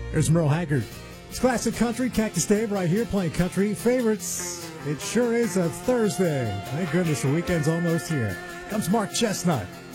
There's Merle Haggard. It's classic country. Cactus Dave right here playing country favorites. It sure is a Thursday. Thank goodness the weekend's almost here. Comes Mark Chestnut.